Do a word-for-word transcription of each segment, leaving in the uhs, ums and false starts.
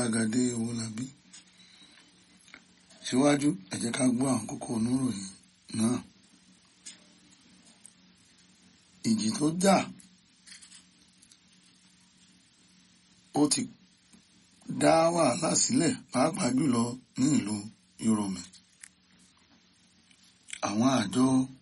Gbàgàdé Owólabí. Síwájú ẹ jẹ́ ká gbọ́ àwọn kókó oníròyìn náà. Ìjì tó jà ó ti dá wàhálà sílẹ̀ pàápàá jùlọ ní ìlú Yorùbá. Àwọn àjọ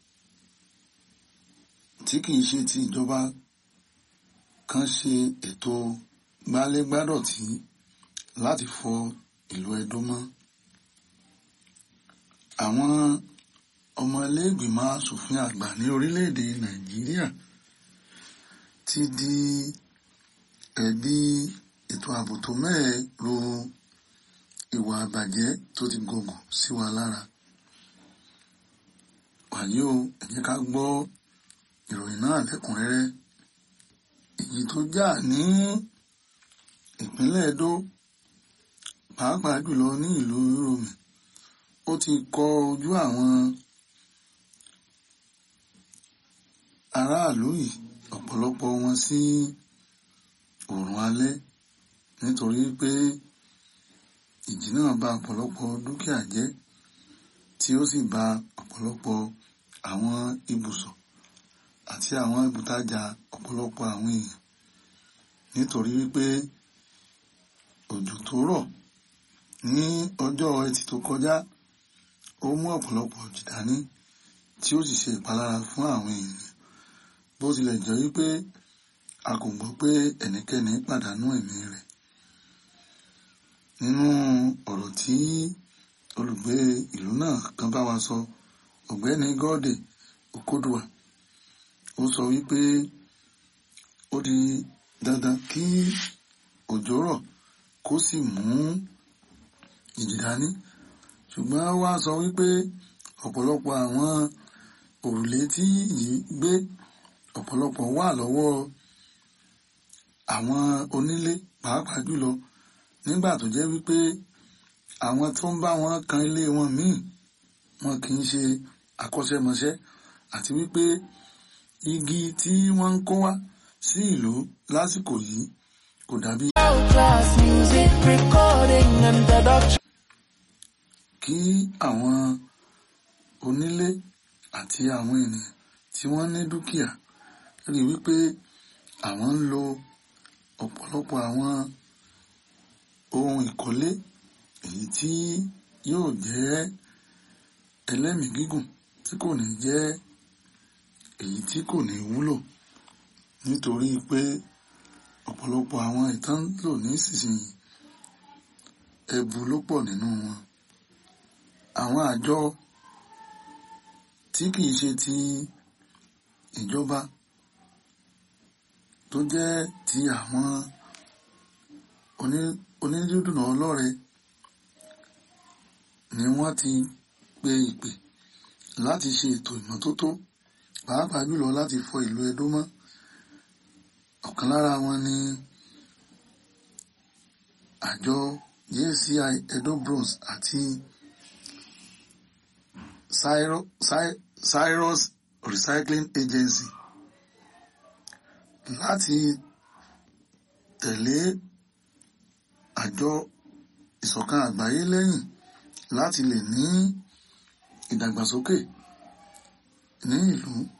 tí kìí ṣe ti ìjọba kan ṣe ètò gbálégbádọ̀tí láti fọ ìlú Ẹdó mọ́. Àwọn ọmọ ilé-ìgbìmọ̀ aṣòfin àgbà ní orílẹ̀-èdè Nàìjíríà ti di ẹ̀bi ètò ààbò tó mẹ́ẹ̀ ro ìwà àbàjẹ́ tó ti gògùn sí wa lára. Wàyí o, ẹ jẹ́ ká gbọ́ ìròyìn náà lẹ́kùnrẹ́rẹ́. Ìjì tó jà ní ìpínlẹ̀ Ẹdó pàápàá jùlọ ní ìlú Yorùbá ó ti kọ ojú àwọn aráàlú yìí ọ̀pọ̀lọpọ̀ wọn sí oòrùn alẹ́ nítorí pé ìjì náà bà ọ̀pọ̀lọpọ̀ dúkìá jẹ́ tí ó sì bà ọ̀pọ̀lọpọ̀ àwọn ibùsọ̀ àti àwọn ibùtajà ọ̀pọ̀lọpọ̀ àwọn èèyàn nítorí wípé òjò tó rọ̀ ní ọjọ́ Ẹtì tó kọjá ó mú ọ̀pọ̀lọpọ̀ òjì dání tí ó sì ṣe ìpalára fún àwọn èèyàn bó tilẹ̀ jẹ́ wípé a kò gbọ́ pé ẹnikẹ́ni pàdánù ẹ̀mí rẹ̀. Nínú ọ̀rọ̀ tí olùgbé ìlú náà kan bá wa sọ, ọ̀gbẹ́ni Gọ́dè Òkódùà, ó sọ wípé ó di dandan kí òjò rọ̀ kó sì mú ìjì dání, ṣùgbọ́n wá sọ wípé ọ̀pọ̀lọpọ̀ àwọn òrùlé tí yìí gbé ọ̀pọ̀lọpọ̀ wà lọ́wọ́ àwọn onílé pàápàá jùlọ nígbà tó jẹ́ wípé àwọn tó ń bá wọn kan ilé wọn míì wọn kì í ṣe akọ́ṣẹ́mọṣẹ́ àti wípé igi tí wọ́n ń kó wá sí ìlú lásìkò yìí kò dàbí kí àwọn onílé àti àwọn ènìyàn tí wọ́n ní dúkìá rí wípé àwọn ń lo ọ̀pọ̀lọpọ̀ àwọn ohun ìkọ́lé èyí tí yóò jẹ́ ẹlẹ́mìí gígùn tí kò ní jẹ́ èyí tí kò ní wúlò nítorí pé ọ̀pọ̀lọpọ̀ àwọn ìtàn lò ní ìsinsìnyí ẹbu ló pọ̀ nínú wọn. Àwọn àjọ tí kìí ṣe ti ìjọba tó jẹ́ ti àwọn onídùúdùnà ọlọ́rẹ ni wọ́n ti pe ìpè láti ṣe ètò ìmọ́tótó pàápàá jùlọ láti fọ ìlú Ẹdó mọ́. Ọ̀kan lára wọn ni àjọ J C I Edo Bronze àti Cyrus Recycling Agency láti tẹ̀lé àjọ ìṣọ̀kan àgbáyé lẹ́yìn láti lè ní ìdàgbàsókè ní ìlú